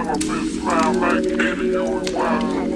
my bitch smile like Eddie, you and wild.